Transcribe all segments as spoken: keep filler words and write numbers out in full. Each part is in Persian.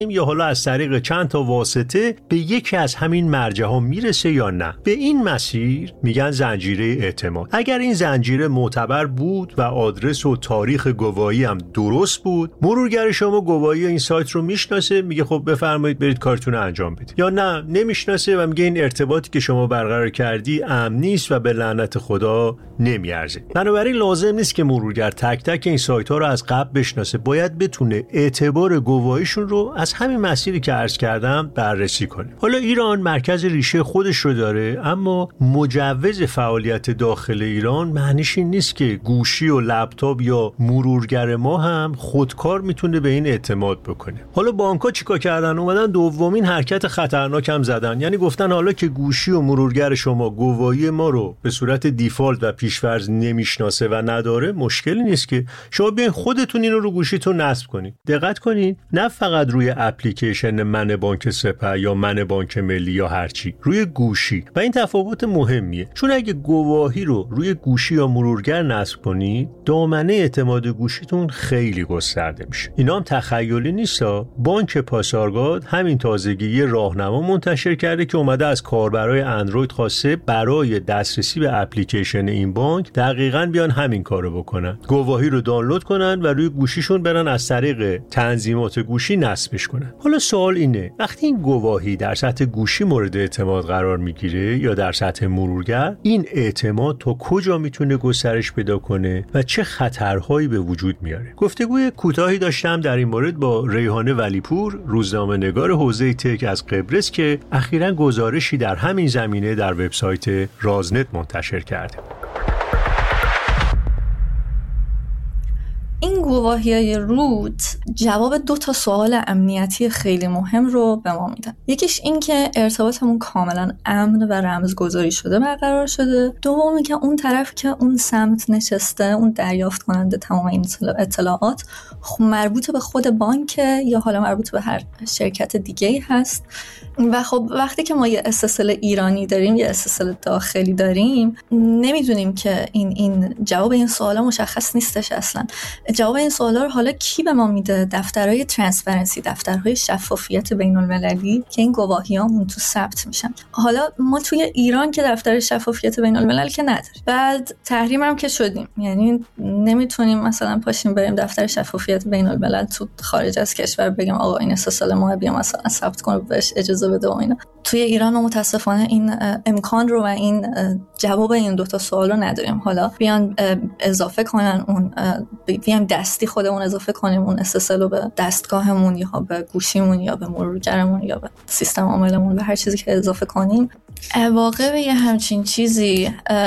یا حالا از طریق چند تا واسطه به یکی از همین مرجع‌ها میرسه یا نه. به این مسیر میگن زنجیره اعتماد. اگر این زنجیره معتبر بود و آدرس و تاریخ گواهی هم درست بود، مرورگر شما گواهی این سایت رو میشناسه، میگه خب بفرمایید برید کارتون رو انجام بدید. یا نه نمیشناسه و میگه این ارتباطی که شما برقرار کردی امن نیست و به لعنت خدا نمیارزه. بنابراین لازم نیست که مرورگر تک تک این سایت ها رو از قبل بشناسه، باید بتونه اعتبار گواهیشون رو از همین مسیری که عرض کردم بررسی کنه. حالا ایران مرکز ریشه خودش رو داره، اما مجوز فعالیت داخل ایران معنیش این نیست که گوشی و لپتاپ یا مرورگر ما هم خودکار میتونه به این اعتماد بکنه. حالا بانک‌ها چیکار کردن؟ اومدن دومین حرکت خطرناک هم زدن، یعنی گفتن حالا که گوشی و مرورگر شما گواهی ما رو به صورت دیفالت و پیش‌فرض نمیشناسه و نداره، مشکلی نیست که شما بیاین خودتون اینو رو گوشیتون نصب کنید. دقت کنید، نه فقط روی اپلیکیشن من بانک سپه یا من بانک ملی یا هرچی، روی گوشی. و این تفاوت مهمیه، چون اگه گواهی رو روی گوشی یا مرورگر نصب کنید، دامنه اعتماد گوشیتون خیلی گسترده میشه. اینا هم تخیلی نیستا. بانک پاسارگاد همین تازگی یه راهنما منتشر کرده که اومده از کاربرای اندروید خواسته برای دسترسی به اپلیکیشن این بانک دقیقاً بیان همین کارو بکنن. گواهی رو دانلود کنن و روی گوشیشون برن از طریق تنظیمات گوشی نصبش کنن. حالا سوال اینه، وقتی این گواهی در سطح گوشی مورد اعتماد قرار میگیره یا در سطح مرورگر، این اعتماد تا کجا میتونه گسترش پیدا کنه و چه خطرهایی به وجود میاره؟ گفتگوی کوتاهی داشتم در این مورد با ریحانه ولیپور، روزنامه‌نگار حوزه تک از قبرس، که اخیراً گزارشی در همین زمینه در وبسایت رازنت منتشر کرده. این گواهی‌های روت جواب دو تا سوال امنیتی خیلی مهم رو به ما میدن. یکیش این که ارتباطمون کاملا امن و رمزگذاری شده برقرار شده. دومی که اون طرف که اون سمت نشسته، اون دریافت کننده تمام این اطلاعات، مربوط به خود بانک یا حالا مربوط به هر شرکت دیگه‌ای هست. و خب وقتی که ما یه اس اس ال ایرانی داریم، یه اس اس ال داخلی داریم، نمیدونیم که این این جواب این سوالا مشخص نیستش اصلا. جواب این سوالا رو حالا کی به ما میده؟ دفترهای ترانسپرنسی، دفترهای شفافیت بین المللی که این گواهیامون تو ثبت میشن. حالا ما توی ایران که دفتر شفافیت بین الملل که نداریم، بعد تحریم هم که شدیم، یعنی نمیتونیم مثلا پاشیم بریم دفتر شفافیت بین الملل تو خارج از کشور بگیم آقا این اس اس ال ما بیا مثلا ثبت کن بهش اجازه بده و اینا. توی ایران ما متاسفانه این امکان رو و این جواب این دو تا سوال رو نداریم. حالا بیان اضافه کنن اون، بیان دستی خودمون اضافه کنیم اون اس اس ال رو به دستگاهمون یا به گوشیمون یا به مرورگرمون یا به سیستم عاملمون، به هر چیزی که اضافه کنیم، واقع به یه همچین چیزی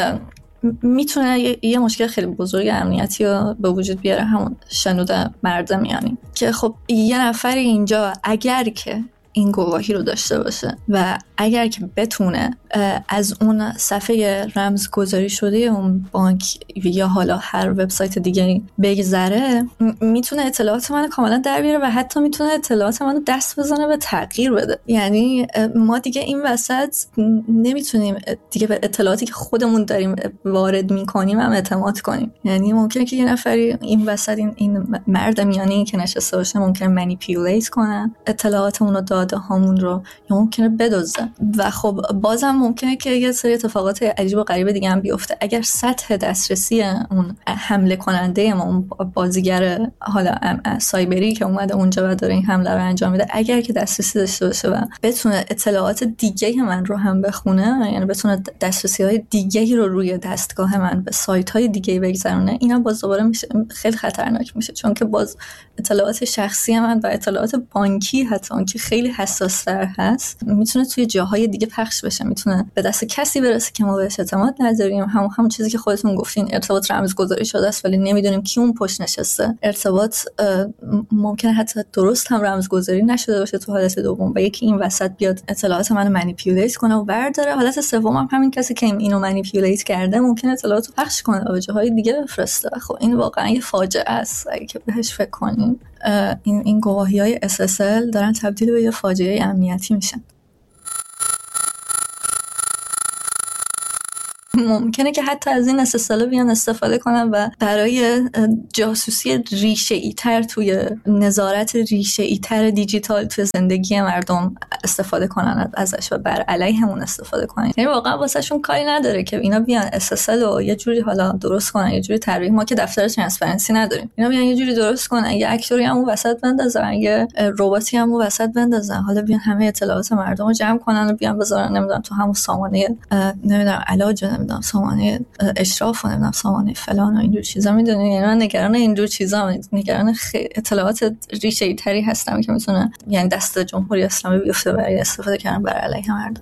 میتونه یه مشکل خیلی بزرگ امنیتی رو به وجود بیاره، همون شنود مرد میانی که خب یه نفر اینجا اگر که این گواهی رو داشته باشه و اگر که بتونه از اون صفحه رمزگذاری شده اون بانک یا حالا هر وبسایت دیگه بگذره، میتونه اطلاعات منو کاملا در بیاره و حتی میتونه اطلاعات منو دست بزنه به تغییر بده. یعنی ما دیگه این وسط نمیتونیم دیگه به اطلاعاتی که خودمون داریم وارد میکنیم هم اعتماد کنیم. یعنی ممکنه که یه نفری این وسط این, این مرد میانی که نشسته باشه ممکنه منیپیولیت کنه اطلاعاتمون رو، داده هامون رو، یا ممکنه بدزده. و خب بازم ممکنه که یه سری اتفاقات عجیب و غریب دیگه هم بیفته. اگر سطح دسترسی اون حمله کننده ما، اون بازیگر حالا سایبری که اومده اونجا و داره این حمله رو انجام میده، اگر که دسترسی داشته باشه و بتونه اطلاعات دیگه من رو هم بخونه، یعنی بتونه دسترسی های دیگه رو روی دستگاه من به سایت های دیگه بگذرونه، اینا باز دوباره میشه خیلی خطرناک میشه، چون که باز اطلاعات شخصی من و اطلاعات بانکی حتی اون که خیلی حساس‌تر هست میتونه توی جاهای دیگه پخش بشه، میتونه به دست کسی برسه که ما بهش اعتماد نداریم. همون همون چیزی که خودتون گفتین، ارتباط رمزگذاری شده است ولی نمیدونیم کی اون پشت نشسته. ارتباط ممکنه حتی درست هم رمزگذاری نشده باشه تو حالت دوم و یکی این وسط بیاد اطلاعات منو مانیپیولیت کنه و برداره. حالت سوم هم همین کسی که اینو مانیپیولیت کرده ممکنه اطلاعاتو پخش کنه و به جاهای دیگه بفرسته. خب این واقعا یه فاجعه است اگه که بهش فکر کنیم. این این گواهی‌های اس اس ال دارن تبدیل به یه فاجعه امنیتی میشن. ممکنه که حتی از این اس اس ال بیان استفاده کنن و برای جاسوسی ریشه ای تر توی نظارت ریشه ای تر دیجیتال توی زندگی مردم استفاده کنن ازش و بر علیهمون استفاده کنن. یعنی واقعا واسهشون کاری نداره که اینا بیان اس اس ال رو یه جوری حالا درست کنن، یه جوری طراحی، ما که دفتر ترانسپرنسی نداریم، اینا بیان یه جوری درست کنن، یه اکتوری هم اون وسط بندازن، یه رباتی هم اون وسط بندازن، حالا بیان همه اطلاعات مردم رو جمع کنن و بیان بذارن نمیدونم تو همون سامانه نمیدونم علاج، نمیدونم سامانه اشراف و نمیدونم سامانه فلان و اینجور چیزا. میدونی یعنی من نگران اینجور چیزا، نگران خی... اطلاعات ریشه‌ای تری هستم که میتونه یعنی دست جمهوری اسلامی بیفته برای استفاده کردن بر علیه مردم.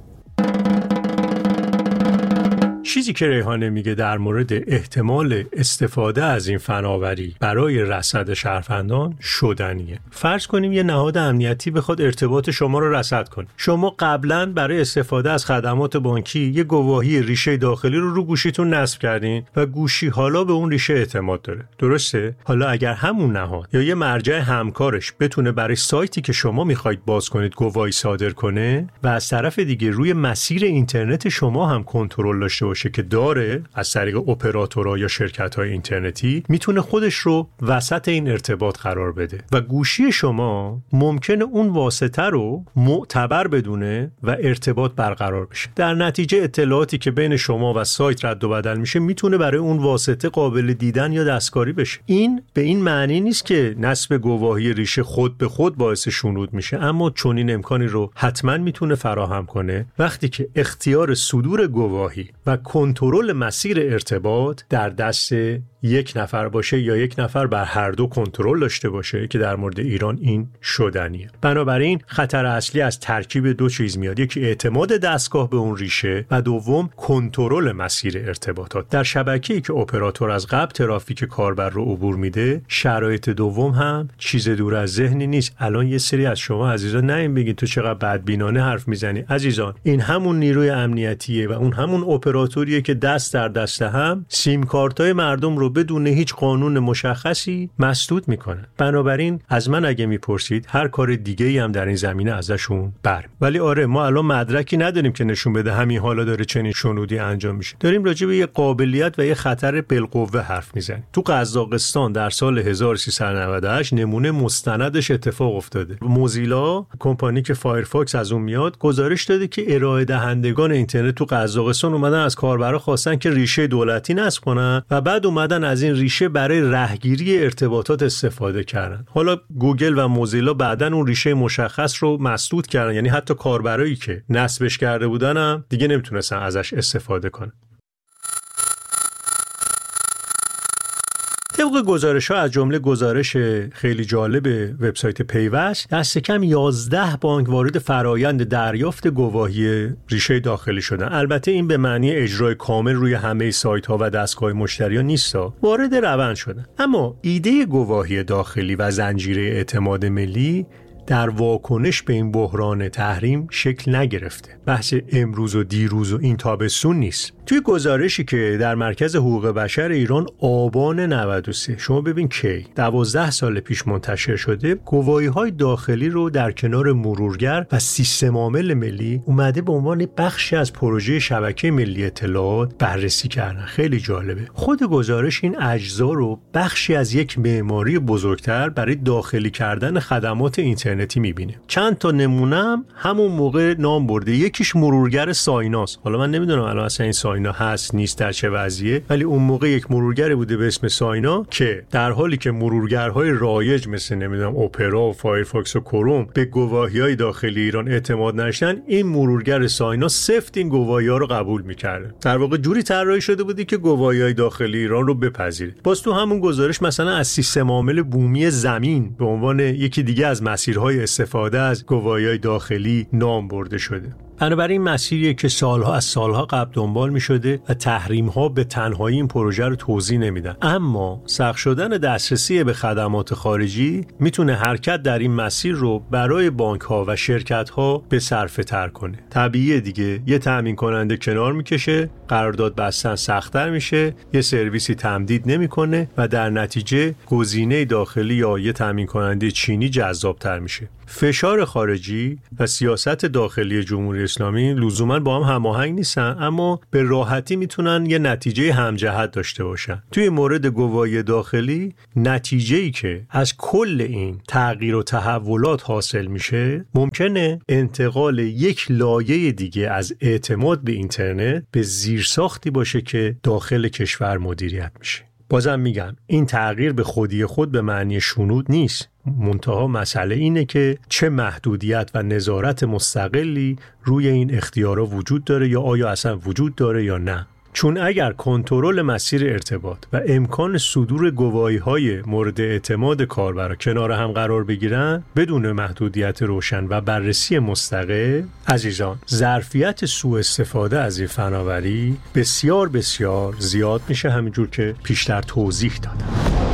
چیزی که ریحانه میگه در مورد احتمال استفاده از این فناوری برای رصد شهروندان شدنیه. فرض کنیم یه نهاد امنیتی بخواد ارتباط شما رو رصد کنه. شما قبلا برای استفاده از خدمات بانکی یه گواهی ریشه داخلی رو رو گوشیتون نصب کردین و گوشی حالا به اون ریشه اعتماد داره. درسته؟ حالا اگر همون نهاد یا یه مرجع همکارش بتونه برای سایتی که شما میخواید باز کنید گواهی صادر کنه و از طرف دیگه روی مسیر اینترنت شما هم کنترل داشته باشه که داره از طریق اپراتورها یا شرکت‌های اینترنتی، میتونه خودش رو وسط این ارتباط قرار بده و گوشی شما ممکنه اون واسطه رو معتبر بدونه و ارتباط برقرار بشه. در نتیجه اطلاعاتی که بین شما و سایت رد و بدل میشه میتونه برای اون واسطه قابل دیدن یا دستکاری بشه. این به این معنی نیست که نصب گواهی ریشه خود به خود باعث شنود میشه، اما چون این امکانی رو حتما میتونه فراهم کنه وقتی که اختیار صدور گواهی و کنترل مسیر ارتباط در دست یک نفر باشه یا یک نفر بر هر دو کنترل داشته باشه که در مورد ایران این شدنیه. بنابراین خطر اصلی از ترکیب دو چیز میاد، یکی اعتماد دستگاه به اون ریشه و دوم کنترل مسیر ارتباطات. در شبکه‌ای که اپراتور از قبل ترافیک کاربر رو عبور میده، شرایط دوم هم چیز دور از ذهنی نیست. الان یه سری از شما عزیزان نه این بگید تو چقدر بدبینانه حرف میزنی. عزیزان این همون نیروی امنیتیه و اون همون اپراتوریه که دست در دست هم سیم کارت‌های مردم رو بدون هیچ قانون مشخصی مسدود میکنن. بنابراین از من اگه میپرسید هر کار دیگه‌ای هم در این زمینه ازشون بر. ولی آره ما الان مدرکی نداریم که نشون بده همین حالا داره چنین شنودی انجام میشه. داریم راجع به یه قابلیت و یه خطر بالقوه حرف میزنیم. تو قزاقستان در سال هزار و سیصد و نود و هشت نمونه مستندش اتفاق افتاده. موزیلا کمپانی که فایرفاکس از اون میاد گزارش داده که ارائه دهندگان اینترنت تو قزاقستان اومدن از کاربرا خواستن که ریشه دولتی نصب کنن و بعد اومدن از این ریشه برای رهگیری ارتباطات استفاده کردن. حالا گوگل و موزیلا بعدن اون ریشه مشخص رو مسدود کردن، یعنی حتی کاربرایی که نصبش کرده بودن هم دیگه نمیتونستن ازش استفاده کنن. طبق گزارش‌ها از جمله گزارش خیلی جالب وبسایت پیوست، دست کم یازده بانک وارد فرایند دریافت گواهی ریشه داخلی شدن. البته این به معنی اجرای کامل روی همه سایت‌ها و دستگاه مشتریان نیست، وارد روند شدن. اما ایده گواهی داخلی و زنجیره اعتماد ملی در واکنش به این بحران تحریم شکل نگرفته. بحث امروز و دیروز و این تابستون نیست. توی گزارشی که در مرکز حقوق بشر ایران آبان نود و سه، شما ببین کی دوازده سال پیش منتشر شده، گواهی‌های داخلی رو در کنار مرورگر و سیستم عامل ملی اومده به عنوان بخشی از پروژه شبکه ملی اطلاعات بررسی کردن. خیلی جالبه. خود گزارش این اجزا رو بخشی از یک معماری بزرگتر برای داخلی کردن خدمات اینترنتی می‌بینه. چند تا نمونه‌ام همون موقع نام برده. یکیش مرورگر سایناست. حالا من نمیدونم الان اصلا این ساینا هست نیست در چه وضعیه، ولی اون موقع یک مرورگری بوده به اسم ساینا که در حالی که مرورگرهای رایج مثل نمیدونم اپرا و فایرفاکس و کروم به گواهی‌های داخلی ایران اعتماد نداشتن، این مرورگر ساینا سفت این گواهی‌ها رو قبول می‌کرده. در واقع جوری طراحی شده بودی که گواهی‌های داخلی ایران رو بپذیره. باز تو همون گزارش مثلا از سیستم عامل بومی زمین به عنوان یکی دیگه از مسیرهای استفاده از گواهی‌های داخلی نام برده شده. بنابراین مسیریه که سالها از سالها قبل دنبال می شده و تحریم‌ها به تنهایی این پروژه رو توضیح نمیدن. اما سخت شدن دسترسی به خدمات خارجی میتونه حرکت در این مسیر رو برای بانک‌ها و شرکت‌ها به صرفه تر کنه. طبیعیه دیگه، یه تامین کننده کنار میکشه، قرارداد بستن سخت‌تر میشه، یه سرویسی تمدید نمیکنه و در نتیجه گزینه داخلی یا یه تامین کننده چینی جذاب‌تر میشه. فشار خارجی و سیاست داخلی جمهوری اسلامی لزوما با هم هماهنگ نیستن، اما به راحتی میتونن یه نتیجه همجهت داشته باشن. توی مورد گواهی داخلی، نتیجه‌ای که از کل این تغییر و تحولات حاصل میشه ممکنه انتقال یک لایه دیگه از اعتماد به اینترنت به زیرساختی باشه که داخل کشور مدیریت میشه. بازم میگم این تغییر به خودی خود به معنی شنود نیست. منتها مسئله اینه که چه محدودیت و نظارت مستقلی روی این اختیارا وجود داره یا آیا اصلا وجود داره یا نه. چون اگر کنترل مسیر ارتباط و امکان صدور گواهی‌های مورد اعتماد کاربر کنار هم قرار بگیرن بدون محدودیت روشن و بررسی مستقل، عزیزان ظرفیت سوء استفاده از این فناوری بسیار بسیار زیاد میشه، همینجور که پیشتر توضیح دادم.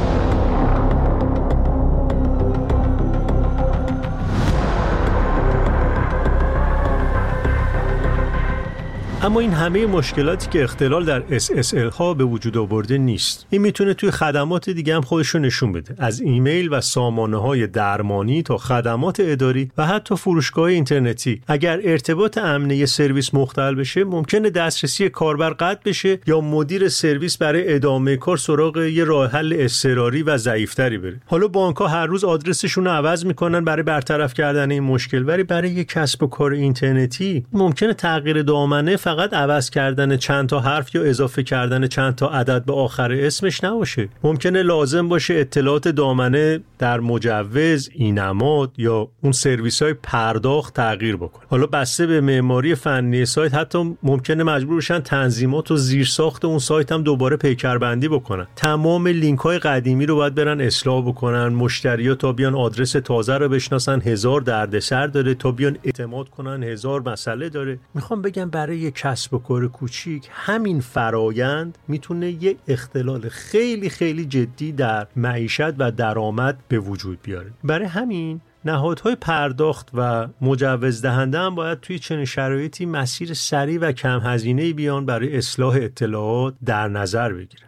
اما این همه مشکلاتی که اختلال در اس اس ال ها به وجود آورده نیست. این میتونه توی خدمات دیگه هم خودش رو نشون بده، از ایمیل و سامانه های درمانی تا خدمات اداری و حتی فروشگاه اینترنتی. اگر ارتباط امنه یه سرویس مختل بشه ممکنه دسترسی کاربر قطع بشه یا مدیر سرویس برای ادامه کار سراغ یه راه حل اضطراری و ضعیف‌تری بره. حالا بانک‌ها هر روز آدرسشون رو عوض میکنن برای برطرف کردن این مشکل، ولی برای یه کسب و کار اینترنتی ممکنه تغییر دامنه فقط عوض کردن چند تا حرف یا اضافه کردن چند تا عدد به آخر اسمش نباشه. ممکنه لازم باشه اطلاعات دامنه در مجوز، اینماد یا اون سرویس‌های پرداخت تغییر بکنه. حالا بسته به معماری فنی سایت حتی ممکنه مجبور بشن تنظیمات و زیرساخت اون سایت هم دوباره پیکربندی بکنن. تمام لینک‌های قدیمی رو باید برن اصلاح بکنن. مشتری‌ها تا بیان آدرس تازه رو بشناسن هزار دردسر داره، تا بیان اعتماد کنن هزار مسئله داره. میخوام بگم برای کسب و کار کوچیک همین فرایند میتونه یک اختلال خیلی خیلی جدی در معیشت و درآمد به وجود بیاره. برای همین نهادهای پرداخت و مجوز دهنده هم باید توی چنین شرایطی مسیر سریع و کم هزینه‌ای بیان برای اصلاح اطلاعات در نظر بگیرن.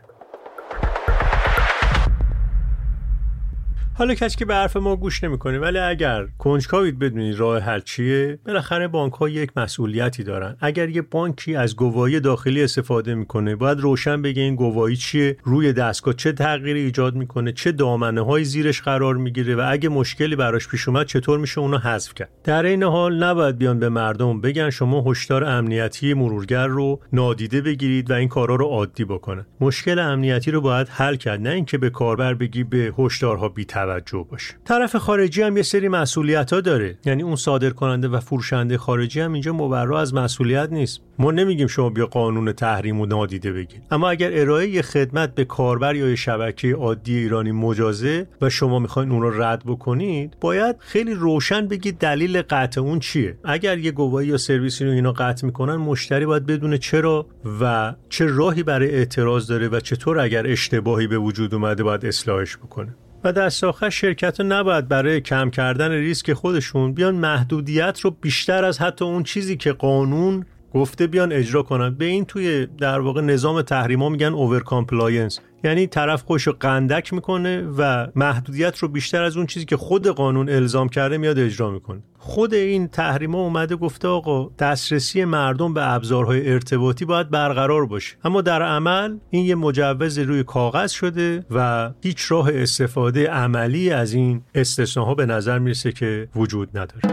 حالا کسی که به حرف ما گوش نمی‌کنه، ولی اگر کنجکاوید بدونید راه حل چیه، بالاخره بانک‌ها یک مسئولیتی دارن. اگر یه بانکی از گواهی داخلی استفاده میکنه باید روشن بگه این گواهی چیه، روی دستگاه چه تغییری ایجاد میکنه، چه دامنه‌های زیرش قرار میگیره و اگه مشکلی براش پیش اومد چطور میشه اونو حذف کرد. در این حال نباید بیان به مردم بگن شما هشدار امنیتی مرورگر رو نادیده بگیرید و این کارا رو عادی بکنه. مشکل امنیتی رو باید حل کرد، نه اینکه به کاربر بگی به هشدارها بی توجه باشه. طرف خارجی هم یه سری مسئولیت‌ها داره، یعنی اون صادر کننده و فروشنده خارجی هم اینجا مبرا از مسئولیت نیست. ما نمیگیم شما بیا قانون تحریم و نادیده بگیر، اما اگر ارائه یه خدمت به کاربر یا یه شبکه عادی ایرانی مجازه و شما میخواین اون رو رد بکنید، باید خیلی روشن بگید دلیل قطع اون چیه. اگر یه گواهی یا سرویسی رو اینا قطع میکنن، مشتری باید بدونه چرا و چه راهی برای اعتراض داره و چطور اگر اشتباهی به وجود اومده باید اصلاحش بکنه. و دست آخر شرکت‌ها نباید برای کم کردن ریسک خودشون بیان محدودیت رو بیشتر از حتی اون چیزی که قانون گفته بیان اجرا کنن. به این توی در واقع نظام تحریما میگن اوور کامپلاینس، یعنی طرف خودشو قندک میکنه و محدودیت رو بیشتر از اون چیزی که خود قانون الزام کرده میاد اجرا میکنه. خود این تحریما اومده گفته آقا دسترسی مردم به ابزارهای ارتباطی باید برقرار باشه، اما در عمل این یه مجوز روی کاغذ شده و هیچ راه استفاده عملی از این استثناها به نظر میرسه که وجود نداره.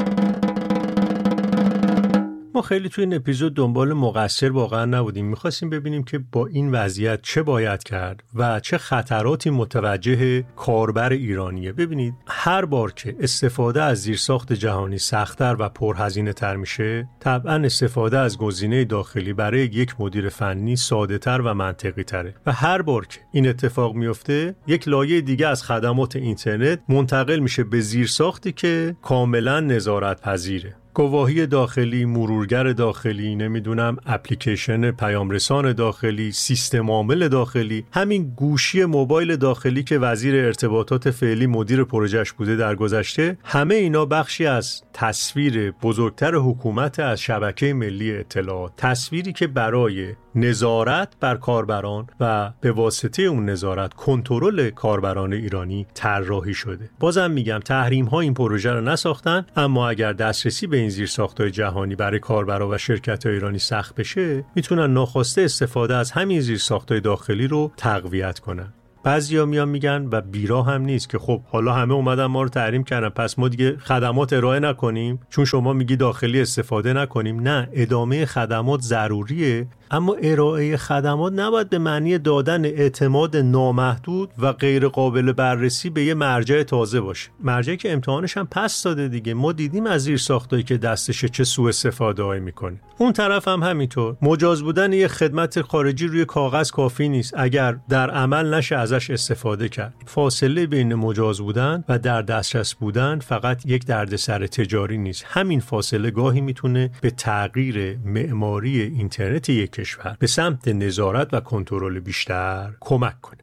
ما خیلی توی این اپیزود دنبال مقصر واقعا نبودیم. میخواستیم ببینیم که با این وضعیت چه باید کرد و چه خطراتی متوجه کاربر ایرانیه. ببینید هر بار که استفاده از زیرساخت جهانی سخت‌تر و پرهزینه تر میشه، طبعا استفاده از گزینه داخلی برای یک مدیر فنی ساده‌تر و منطقی تره و هر بار که این اتفاق میفته، یک لایه دیگه از خدمات اینترنت منتقل میشه به زیرساختی که کاملا نظارت پذیره. گواهی داخلی، مرورگر داخلی، نمیدونم اپلیکیشن پیامرسان داخلی، سیستم عامل داخلی، همین گوشی موبایل داخلی که وزیر ارتباطات فعلی مدیر پروژهش بوده در گذشته، همه اینا بخشی از تصویر بزرگتر حکومت از شبکه ملی اطلاعات، تصویری که برای نظارت بر کاربران و به واسطه اون نظارت کنترل کاربران ایرانی طراحی شده. بازم میگم تحریم ها این پروژه رو نساختن، اما اگر دسترسی به این زیرساخت‌های جهانی برای کاربرا و شرکت‌های ایرانی سخت بشه، میتونن ناخواسته استفاده از همین زیرساخت‌های داخلی رو تقویت کنن. بعضیا میان میگن و بیرا هم نیست که خب حالا همه اومدن ما رو تحریم کردن، پس ما دیگه خدمات ارائه نکنیم چون شما میگی داخلی استفاده نکنیم. نه، ادامه خدمات ضروریه، اما ارائه خدمات نباید به معنی دادن اعتماد نامحدود و غیر قابل بررسی به یه مرجع تازه باشه. مرجعی که امتحانش هم پس داده دیگه. ما دیدیم از زیرساختایی که دستشه چه سوء استفاده‌ای میکنه. اون طرف هم همینطور. مجاز بودن یه خدمت خارجی روی کاغذ کافی نیست اگر در عمل نشه ازش استفاده کرد. فاصله بین مجاز بودن و در دسترس بودن فقط یک دردسر تجاری نیست. همین فاصله گاهی میتونه به تغییر معماری اینترنت یک کشور به سمت نظارت و کنترل بیشتر کمک کنه.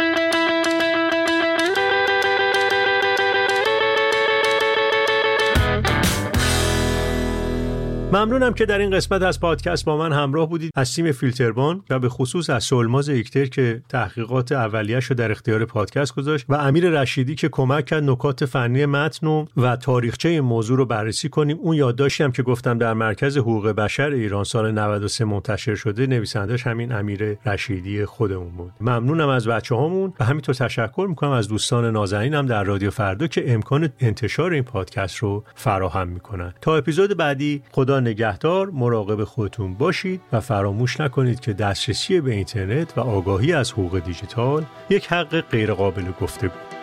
ممنونم که در این قسمت از پادکست با من همراه بودید. از تیم فیلتربان و به خصوص از سلماز ایکتر که تحقیقات اولیه‌اش رو در اختیار پادکست گذاشت و امیر رشیدی که کمک کرد نکات فنی متن و تاریخچه این موضوع رو بررسی کنیم. اون یادداشتی هم که گفتم در مرکز حقوق بشر ایران سال نود و سه منتشر شده، نویسندش همین امیر رشیدی خودمون بود. ممنونم از بچه‌هامون و همینطور تشکر می‌کنم از دوستان نازنینم در رادیو فردا که امکان انتشار این پادکست رو فراهم می‌کنن. تا اپیزود بعدی، خدا نگهدار، مراقب خودتون باشید و فراموش نکنید که دسترسی به اینترنت و آگاهی از حقوق دیجیتال یک حق غیر قابل گفتگو